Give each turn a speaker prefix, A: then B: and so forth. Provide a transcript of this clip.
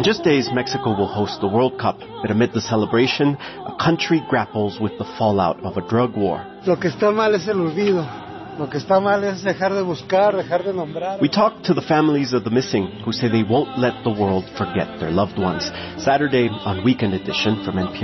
A: just days, Mexico will host the World Cup, but amid the celebration, a country grapples with the fallout of a drug war.
B: Lo que está mal es el olvido. Lo que está mal es dejar de buscar, dejar de nombrar.
A: We talked to the families of the missing, who say they won't let the world forget their loved ones. Saturday on Weekend Edition from NPR.